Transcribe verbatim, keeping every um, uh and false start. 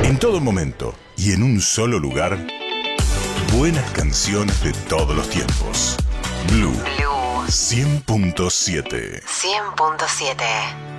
En todo momento y en un solo lugar, buenas canciones de todos los tiempos. Blue, Blue. cien punto siete. cien punto siete.